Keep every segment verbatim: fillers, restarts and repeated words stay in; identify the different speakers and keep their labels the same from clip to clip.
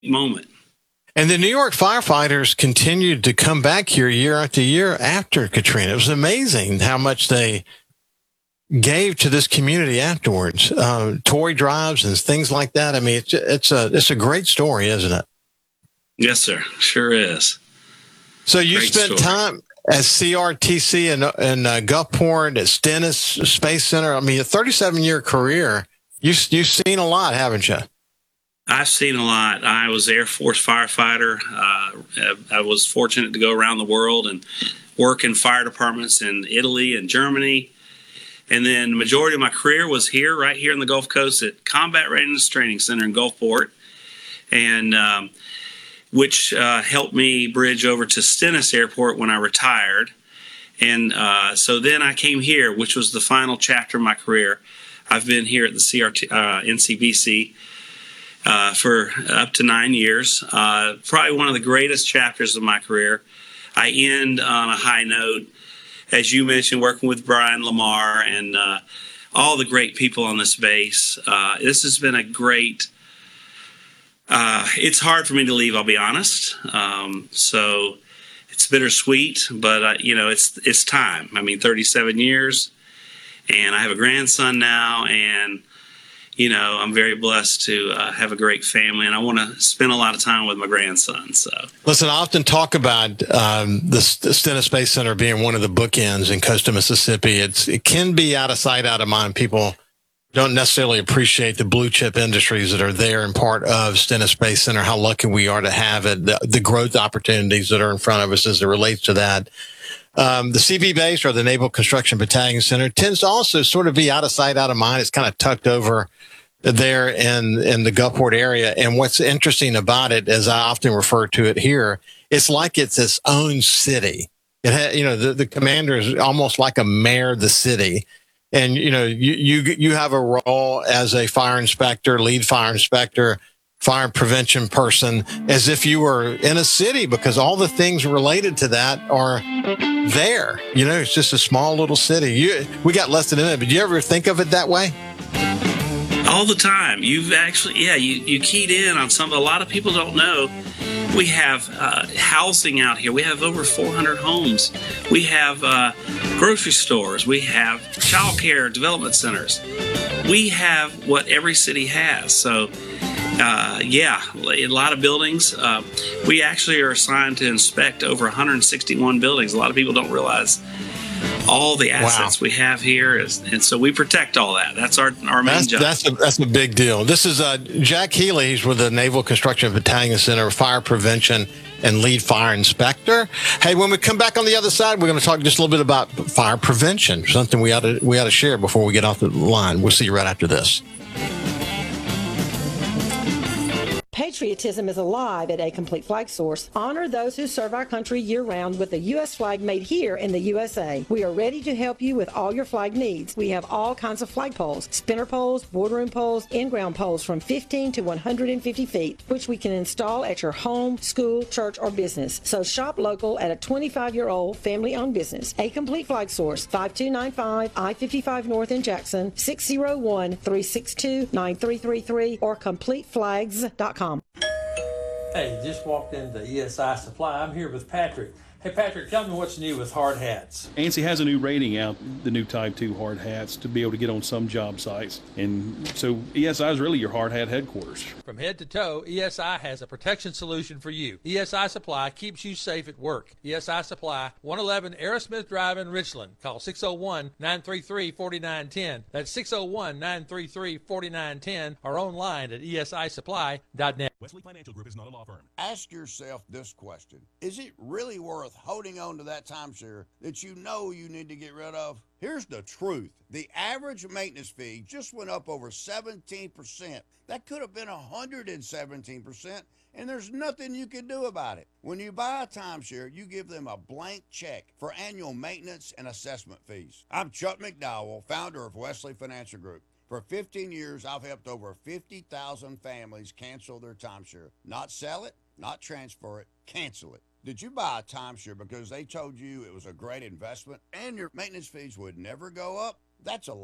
Speaker 1: moment.
Speaker 2: And the New York firefighters continued to come back here year after year after Katrina. It was amazing how much they gave to this community afterwards. Uh, toy drives and things like that. I mean, it's, it's a it's a great story, isn't it?
Speaker 1: Yes, sir. Sure is.
Speaker 2: So you
Speaker 1: Great
Speaker 2: spent
Speaker 1: story.
Speaker 2: time at C R T C and in, in uh, Gulfport, at Stennis Space Center. I mean, a thirty-seven year career. You, you've seen a lot, haven't you?
Speaker 1: I've seen a lot. I was Air Force firefighter. Uh, I was fortunate to go around the world and work in fire departments in Italy and Germany. And then the majority of my career was here, right here in the Gulf Coast at Combat Readiness Training Center in Gulfport, and um, which uh, helped me bridge over to Stennis Airport when I retired. And uh, so then I came here, which was the final chapter of my career. I've been here at the C R T, uh, N C B C uh, for up to nine years. Uh, probably one of the greatest chapters of my career. I end on a high note, as you mentioned, working with Brian Lamar and uh, all the great people on this base. Uh, this has been a great. Uh, it's hard for me to leave, I'll be honest. Um, so it's bittersweet, but uh, you know, it's it's time. I mean, thirty-seven years. And I have a grandson now, and, you know, I'm very blessed to uh, have a great family, and I want to spend a lot of time with my grandson. So,
Speaker 2: listen, I often talk about um, the, the Stennis Space Center being one of the bookends in coastal Mississippi. It's, it can be out of sight, out of mind. People don't necessarily appreciate the blue chip industries that are there and part of Stennis Space Center, how lucky we are to have it, the, the growth opportunities that are in front of us as it relates to that. Um, the C B base, or the Naval Construction Battalion Center, tends to also sort of be out of sight, out of mind. It's kind of tucked over there in, in the Gulfport area. And what's interesting about it, as I often refer to it here, it's like it's its own city. It ha, you know, the, the commander is almost like a mayor of the city. And, you know, you, you, you have a role as a fire inspector, lead fire inspector, fire prevention person, as if you were in a city, because all the things related to that are there. You know, it's just a small little city. You, we got less than a minute, but do you ever think of it that way?
Speaker 1: All the time. You've actually, yeah, you, you keyed in on something a lot of people don't know. We have uh, housing out here. We have over four hundred homes. We have uh, grocery stores. We have child care development centers. We have what every city has. So, uh, yeah, a lot of buildings. Uh, we actually are assigned to inspect over one hundred sixty-one buildings. A lot of people don't realize all the assets wow. we have here, is, and so we protect all that. That's our, our main
Speaker 2: that's,
Speaker 1: job.
Speaker 2: That's a, that's a big deal. This is uh, Jack Healy. He's with the Naval Construction Battalion Center, Fire Prevention and Lead Fire Inspector. Hey, when we come back on the other side, we're going to talk just a little bit about fire prevention, something we ought to, we ought to share before we get off the line. We'll see you right after this.
Speaker 3: Patriotism is alive at A Complete Flag Source. Honor those who serve our country year-round with a U S flag made here in the U S A. We are ready to help you with all your flag needs. We have all kinds of flag poles, spinner poles, boardroom poles, in-ground poles from fifteen to one hundred fifty feet, which we can install at your home, school, church, or business. So shop local at a twenty-five-year-old family-owned business. A Complete Flag Source, five two nine five I fifty-five North in Jackson, six oh one, three six two, nine three three three, or complete flags dot com.
Speaker 4: Hey, just walked into E S I Supply. I'm here with Patrick. Hey, Patrick, tell me what's new with hard hats.
Speaker 5: ANSI has a new rating out, the new Type two hard hats, to be able to get on some job sites. And so E S I is really your hard hat headquarters.
Speaker 4: From head to toe, E S I has a protection solution for you. E S I Supply keeps you safe at work. E S I Supply, one eleven Aerosmith Drive in Richland. Call six oh one, nine three three, four nine one oh. That's six oh one, nine three three, four nine one oh, or online at E S I supply dot net.
Speaker 6: Wesley Financial Group is not a law firm.
Speaker 7: Ask yourself this question. Is it really worth holding on to that timeshare that you know you need to get rid of? Here's the truth. The average maintenance fee just went up over seventeen percent. That could have been one hundred seventeen percent, and there's nothing you can do about it. When you buy a timeshare, you give them a blank check for annual maintenance and assessment fees. I'm Chuck McDowell, founder of Wesley Financial Group. For fifteen years, I've helped over fifty thousand families cancel their timeshare. Not sell it, not transfer it, cancel it. Did you buy a timeshare because they told you it was a great investment and your maintenance fees would never go up? That's a lie.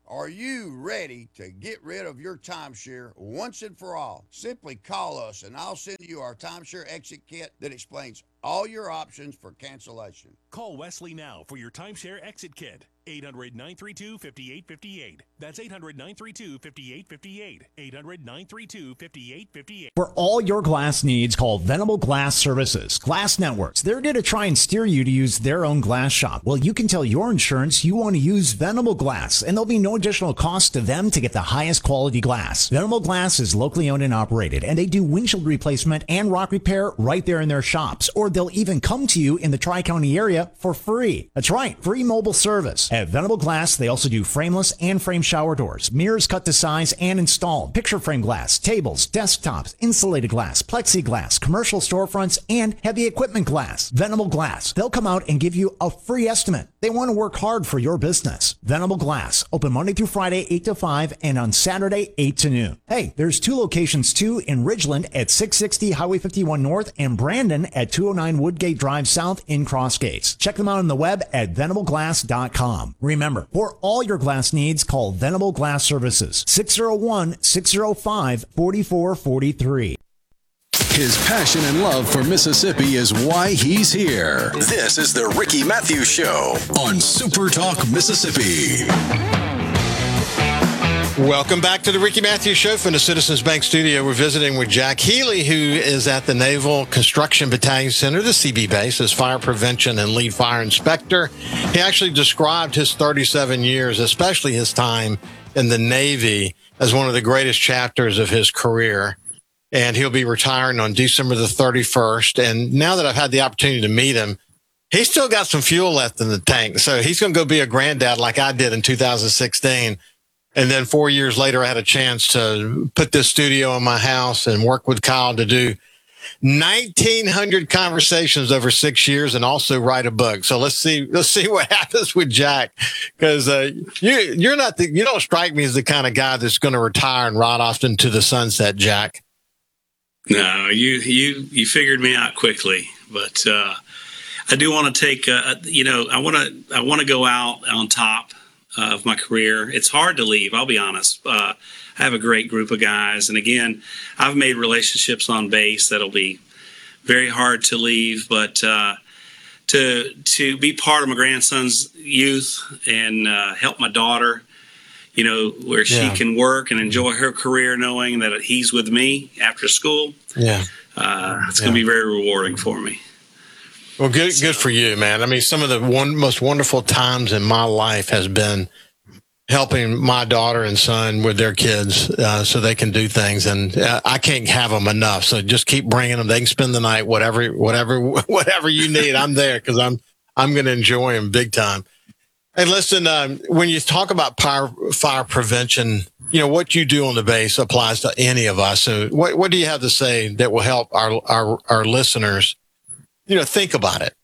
Speaker 7: Are you ready to get rid of your timeshare once and for all? Simply call us and I'll send you our timeshare exit kit that explains all your options for cancellation.
Speaker 6: Call Wesley now for your timeshare exit kit. eight hundred, nine three two, five eight five eight. That's eight hundred, nine three two, five eight five eight. eight hundred, nine three two, five eight five eight.
Speaker 8: For all your glass needs, call Venable Glass Services. Glass Networks. They're going to try and steer you to use their own glass shop. Well, you can tell your insurance you want to use Venable Glass, and there'll be no additional cost to them to get the highest quality glass. Venable Glass is locally owned and operated, and they do windshield replacement and rock repair right there in their shops, or they'll even come to you in the Tri-County area for free. That's right, free mobile service. At Venable Glass, they also do frameless and frame shower doors, mirrors cut to size and installed, picture frame glass, tables, desktops, insulated glass, plexiglass, commercial storefronts, and heavy equipment glass. Venable Glass. They'll come out and give you a free estimate. They want to work hard for your business. Venable Glass. Open Monday through Friday, eight to five, and on Saturday, eight to noon. Hey, there's two locations too in Ridgeland at six sixty Highway fifty-one North and Brandon at two oh nine Woodgate Drive South in Crossgates. Check them out on the web at venable glass dot com. Remember, for all your glass needs, call Venable Glass Services, six oh one, six oh five, four four four three.
Speaker 9: His passion and love for Mississippi is why he's here. This is the Ricky Matthews Show on Super Talk Mississippi.
Speaker 2: Welcome back to the Ricky Matthews Show from the Citizens Bank Studio. We're visiting with Jack Healy, who is at the Naval Construction Battalion Center, the C B base, as fire prevention and lead fire inspector. He actually described his thirty-seven years, especially his time in the Navy, as one of the greatest chapters of his career. And he'll be retiring on December the thirty-first. And now that I've had the opportunity to meet him, he's still got some fuel left in the tank. So he's going to go be a granddad like I did in two thousand sixteen. And then four years later, I had a chance to put this studio in my house and work with Kyle to do nineteen hundred conversations over six years and also write a book. So let's see, let's see what happens with Jack. Cause, uh, you, you're not the, you don't strike me as the kind of guy that's going to retire and ride off into the sunset, Jack.
Speaker 1: No, you, you, you figured me out quickly, but, uh, I do want to take, uh, you know, I want to, I want to go out on top uh, of my career. It's hard to leave. I'll be honest. Uh, I have a great group of guys. And again, I've made relationships on base that'll be very hard to leave, but, uh, to, to be part of my grandson's youth and, uh, help my daughter, you know, where she
Speaker 2: yeah.
Speaker 1: can work and enjoy her career knowing that he's with me after school.
Speaker 2: Yeah.
Speaker 1: Uh, it's
Speaker 2: yeah.
Speaker 1: going to be very rewarding for me.
Speaker 2: Well, good, good for you, man. I mean, some of the one most wonderful times in my life has been helping my daughter and son with their kids, uh, so they can do things, and uh, I can't have them enough. So just keep bringing them. They can spend the night, whatever, whatever, whatever you need. I'm there because I'm, I'm going to enjoy them big time. Hey, listen, um, when you talk about fire, fire prevention, you know, what you do on the base applies to any of us. So what, what do you have to say that will help our, our, our listeners, you know, think about it?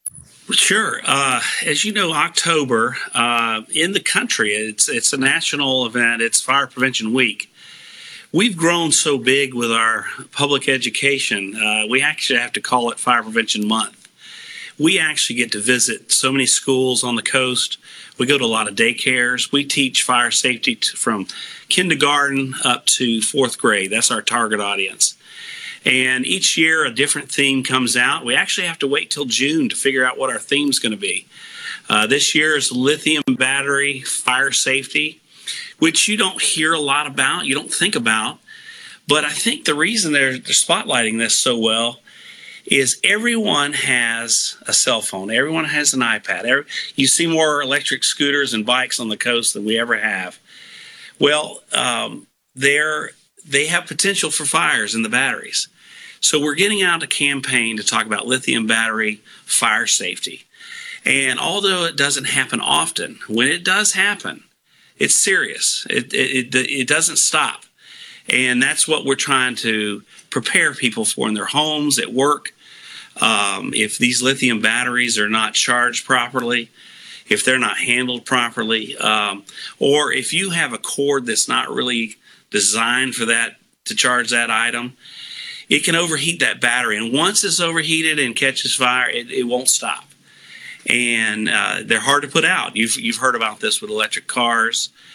Speaker 1: Sure. Uh, as you know, October, uh, in the country, it's, it's a national event. It's Fire Prevention Week. We've grown so big with our public education. Uh, we actually have to call it Fire Prevention Month. We actually get to visit so many schools on the coast. We go to a lot of daycares. We teach fire safety to, from kindergarten up to fourth grade. That's our target audience. And each year a different theme comes out. We actually have to wait till June to figure out what our theme's going to be. Uh, this year is lithium battery fire safety, which you don't hear a lot about, you don't think about. But I think the reason they're, they're spotlighting this so well is everyone has a cell phone. Everyone has an iPad. Every, you see more electric scooters and bikes on the coast than we ever have. Well, um, they're, they have potential for fires in the batteries. So we're getting out a campaign to talk about lithium battery fire safety. And although it doesn't happen often, when it does happen, it's serious. It, it, it, it doesn't stop. And that's what we're trying to prepare people for in their homes, at work. Um, if these lithium batteries are not charged properly, if they're not handled properly, um, or if you have a cord that's not really designed for that, to charge that item, it can overheat that battery. And once it's overheated and catches fire, it, it won't stop. And uh, they're hard to put out. You've, you've heard about this with electric cars.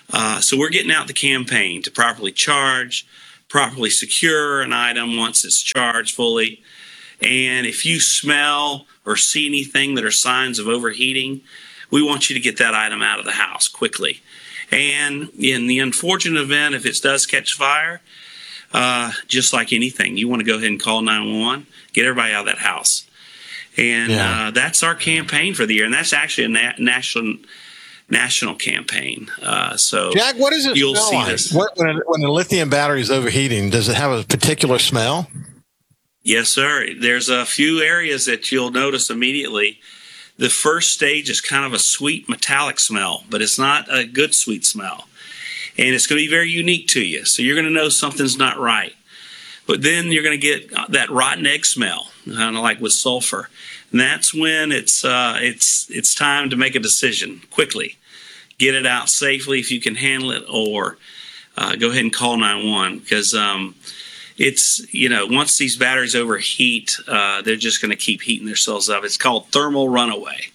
Speaker 1: Uh, so we're getting out the campaign to properly charge, properly secure an item once it's charged fully. And if you smell or see anything that are signs of overheating, we want you to get that item out of the house quickly. And in the unfortunate event, if it does catch fire, uh, just like anything, you want to go ahead and call nine one one, get everybody out of that house. And
Speaker 2: Yeah.
Speaker 1: uh, that's our campaign for the year. And that's actually a na- national national campaign. Uh, so,
Speaker 2: Jack, what does it
Speaker 1: you'll
Speaker 2: smell
Speaker 1: see
Speaker 2: like?
Speaker 1: this.
Speaker 2: What, when, when the lithium battery is overheating, does it have a particular smell?
Speaker 1: Yes, sir. There's a few areas that you'll notice immediately. The first stage is kind of a sweet metallic smell, but it's not a good sweet smell. And it's going to be very unique to you. So you're going to know something's not right. But then you're going to get that rotten egg smell, kind of like with sulfur. And that's when it's uh, it's it's time to make a decision quickly. Get it out safely if you can handle it, or uh, go ahead and call nine one one, because um, it's, you know, once these batteries overheat, uh, they're just going to keep heating themselves up. It's called thermal runaway.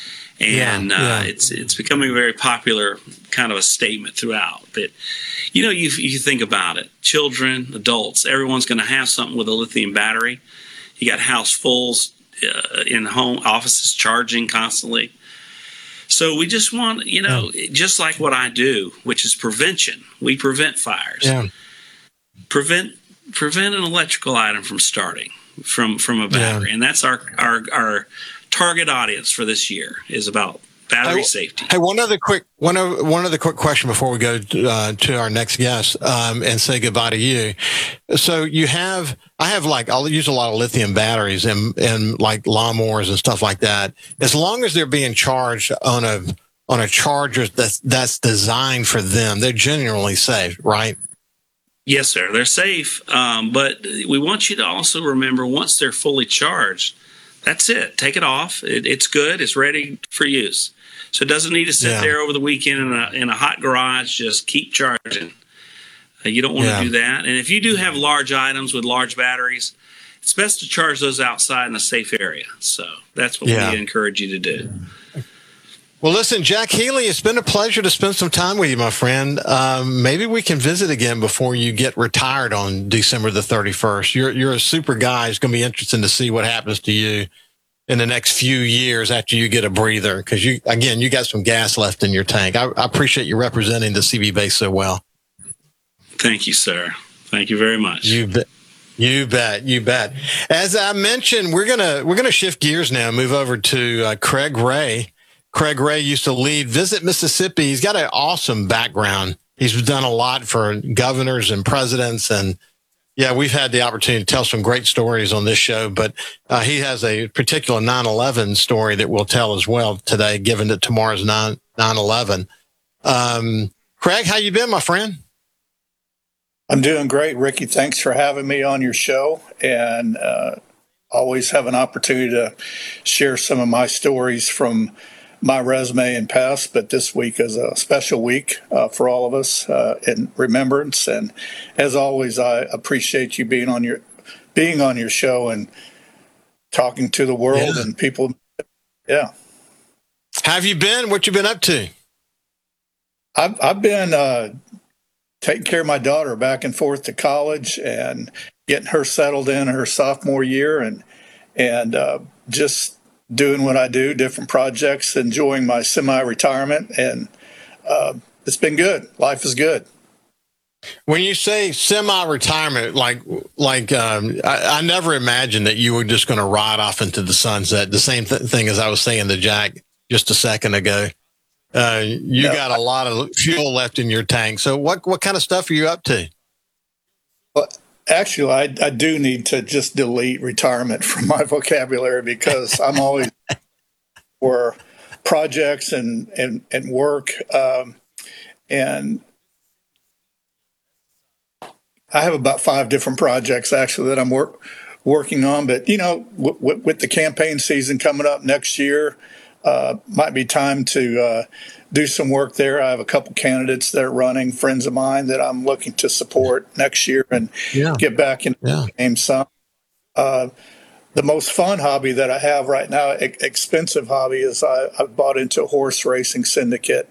Speaker 1: And
Speaker 2: Yeah, yeah.
Speaker 1: uh, it's it's becoming a very popular kind of a statement throughout. But, you know, you, you think about it. Children, adults, everyone's going to have something with a lithium battery. You got house fulls uh, in home offices charging constantly. So we just want, you know, just like what I do, which is prevention. We prevent fires.
Speaker 2: Yeah.
Speaker 1: Prevent prevent an electrical item from starting from from a battery.
Speaker 2: Yeah.
Speaker 1: And that's our, our our target audience for this year, is about battery
Speaker 2: Hey,
Speaker 1: safety.
Speaker 2: Hey, one other quick one other, one other quick question before we go to, uh, to our next guest um, and say goodbye to you. So you have, I have like, I'll use a lot of lithium batteries and and like lawnmowers and stuff like that. As long as they're being charged on a on a charger that's that's designed for them, they're genuinely safe, right?
Speaker 1: Yes, sir. They're safe, um, but we want you to also remember, once they're fully charged, that's it. Take it off. It, it's good. It's ready for use. So it doesn't need to sit
Speaker 2: Yeah.
Speaker 1: there over the weekend in a in a hot garage. Just keep charging. Uh, you don't want
Speaker 2: Yeah.
Speaker 1: to do that. And if you do have large items with large batteries, it's best to charge those outside in a safe area. So that's what
Speaker 2: Yeah.
Speaker 1: we encourage you to do.
Speaker 2: Well, listen, Jack Healy, it's been a pleasure to spend some time with you, my friend. Um, maybe we can visit again before you get retired on December the thirty-first. You're you're a super guy. It's going to be interesting to see what happens to you in the next few years after you get a breather, because you, again, you got some gas left in your tank. I, I appreciate you representing the C B base so well.
Speaker 1: Thank you, sir. Thank you very much.
Speaker 2: You bet. You bet. You bet. As I mentioned, we're gonna we're gonna shift gears now, and move over to uh, Craig Ray. Craig Ray used to lead Visit Mississippi. He's got an awesome background. He's done a lot for governors and presidents, and yeah, we've had the opportunity to tell some great stories on this show. But uh, he has a particular nine eleven story that we'll tell as well today, given that tomorrow's nine eleven. Um, Craig, how you been, my friend?
Speaker 10: I'm doing great, Ricky. Thanks for having me on your show, and uh, always have an opportunity to share some of my stories from my resume and past. But this week is a special week uh, for all of us uh, in remembrance. And as always, I appreciate you being on your being on your show and talking to the world
Speaker 2: Yeah.
Speaker 10: and people. Yeah,
Speaker 2: How have you been? What you been up to?
Speaker 10: I've I've been uh, taking care of my daughter back and forth to college and getting her settled in her sophomore year, and and uh, just doing what I do, different projects, enjoying my semi-retirement, and uh, it's been good. Life is good.
Speaker 2: When you say semi-retirement, like, like um, I, I never imagined that you were just going to ride off into the sunset. The same th- thing as I was saying to Jack just a second ago. Uh, you
Speaker 10: No,
Speaker 2: got a lot of fuel left in your tank. So what, what kind of stuff are you up to?
Speaker 10: But actually, I, I do need to just delete retirement from my vocabulary, because I'm always for projects and, and, and work. Um, and I have about five different projects actually that I'm work, working on. But, you know, w- w- with the campaign season coming up next year, uh, might be time to uh, do some work there. I have a couple candidates that are running, friends of mine that I'm looking to support next year and
Speaker 2: Yeah.
Speaker 10: get back in
Speaker 2: Yeah.
Speaker 10: the game some. Uh, the most fun hobby that I have right now, e- expensive hobby, is I, I've bought into a horse racing syndicate,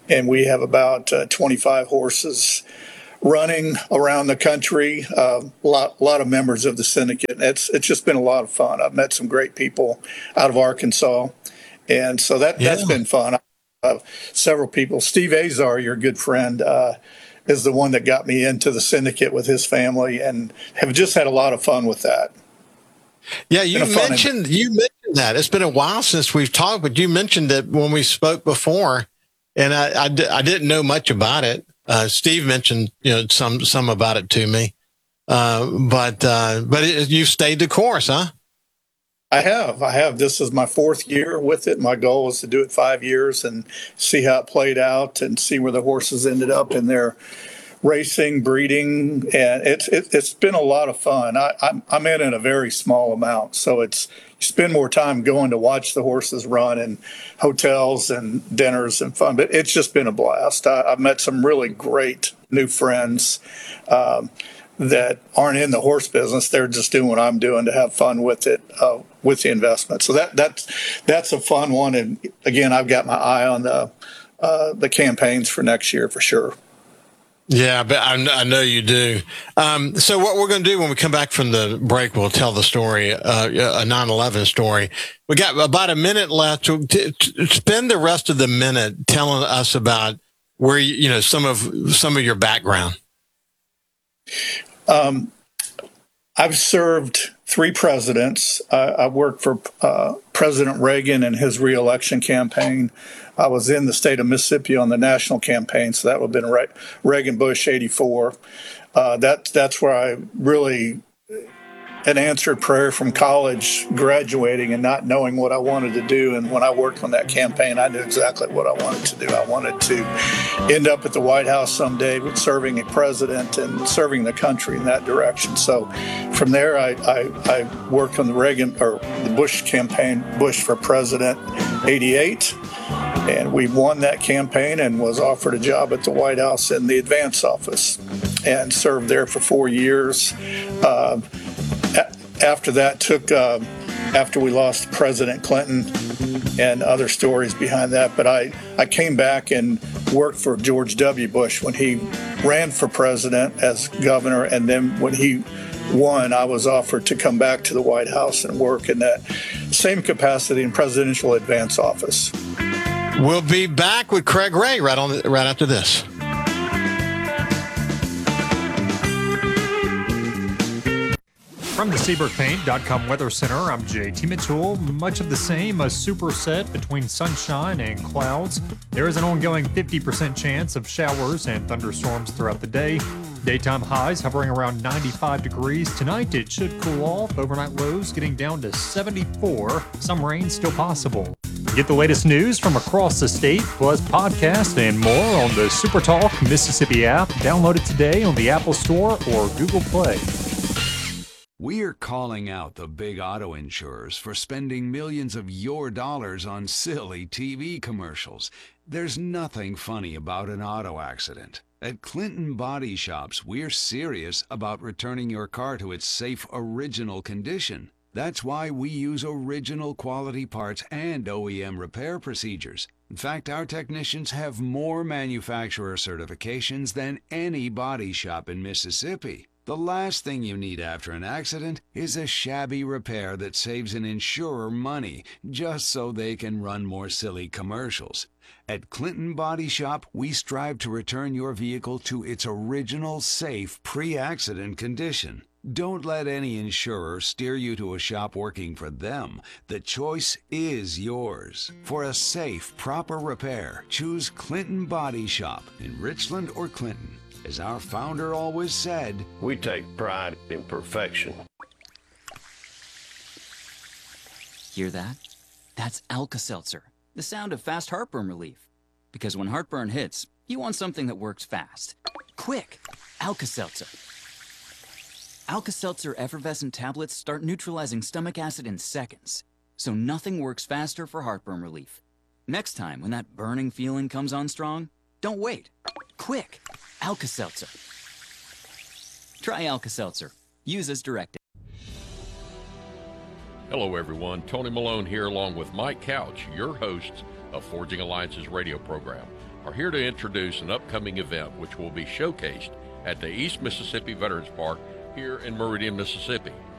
Speaker 10: and we have about uh, twenty-five horses running around the country. A uh, lot, lot of members of the syndicate. It's it's just been a lot of fun. I've met some great people out of Arkansas, and so that
Speaker 2: Yeah.
Speaker 10: that's been fun. Uh, several people. Steve Azar, your good friend, uh, is the one that got me into the syndicate with his family, and have just had a lot of fun with that.
Speaker 2: Yeah, you
Speaker 10: Been a fun
Speaker 2: mentioned you mentioned that. It's been a while since we've talked, but you mentioned it when we spoke before, and I I, di- I didn't know much about it. Uh, Steve mentioned you know some some about it to me, uh, but uh, but it, you stayed the course, huh?
Speaker 10: I have. I have. This is my fourth year with it. My goal was to do it five years and see how it played out and see where the horses ended up in their racing, breeding, and it's it, it's been a lot of fun. I, I'm I'm in at a very small amount, so it's you spend more time going to watch the horses run and hotels and dinners and fun. But it's just been a blast. I, I've met some really great new friends. Um, that aren't in the horse business. They're just doing what I'm doing to have fun with it, uh, with the investment. So that that's that's a fun one. And again, I've got my eye on the uh, the campaigns for next year for sure.
Speaker 2: Yeah, but I, I know you do. Um, so what we're going to do when we come back from the break, we'll tell the story, uh, a nine eleven story. We got about a minute left to, to, to spend the rest of the minute telling us about where you, you know some of some of your background.
Speaker 10: Um, I've served three presidents. Uh, I worked for uh, President Reagan and his reelection campaign. I was in the state of Mississippi on the national campaign, so that would have been Re- Reagan Bush eighty-four. Uh, that, that's where I really an answered prayer from college, graduating and not knowing what I wanted to do. And when I worked on that campaign, I knew exactly what I wanted to do. I wanted to end up at the White House someday with serving a president and serving the country in that direction. So from there, I, I, I worked on the Reagan or the Bush campaign, Bush for President eighty-eight. And we won that campaign and was offered a job at the White House in the advance office and served there for four years. Uh, after that, took uh, after we lost President Clinton and other stories behind that. But I, I came back and worked for George W. Bush when he ran for president as governor. And then when he won, I was offered to come back to the White House and work in that same capacity in presidential advance office.
Speaker 2: We'll be back with Craig Ray right on the, right after this.
Speaker 11: From the Seabrook Paint dot com Weather Center, I'm J T Mitchell. Much of the same, a superset between sunshine and clouds. There is an ongoing fifty percent chance of showers and thunderstorms throughout the day. Daytime highs hovering around ninety-five degrees. Tonight it should cool off. Overnight lows getting down to seventy-four. Some rain still possible. Get the latest news from across the state, plus podcasts and more on the SuperTalk Mississippi app. Download it today on the Apple Store or Google Play.
Speaker 12: We're calling out the big auto insurers for spending millions of your dollars on silly T V commercials. There's nothing funny about an auto accident. At Clinton Body Shops, we're serious about returning your car to its safe, original condition. That's why we use original quality parts and O E M repair procedures. In fact, our technicians have more manufacturer certifications than any body shop in Mississippi. The last thing you need after an accident is a shabby repair that saves an insurer money just so they can run more silly commercials. At Clinton Body Shop, we strive to return your vehicle to its original, safe, pre-accident condition. Don't let any insurer steer you to a shop working for them. The choice is yours. For a safe, proper repair, choose Clinton Body Shop in Richland or Clinton. As our founder always said,
Speaker 13: we take pride in perfection.
Speaker 14: Hear that? That's Alka-Seltzer, the sound of fast heartburn relief. Because when heartburn hits, you want something that works fast. Quick! Alka-Seltzer. Alka-Seltzer effervescent tablets start neutralizing stomach acid in seconds, so nothing works faster for heartburn relief. Next time, when that burning feeling comes on strong, don't wait. Quick! Alka-Seltzer. Try Alka-Seltzer. Use as directed.
Speaker 15: Hello, everyone. Tony Malone here, along with Mike Couch, your hosts of Forging Alliances radio program. are here to introduce an upcoming event which will be showcased at the East Mississippi Veterans Park here in Meridian, Mississippi.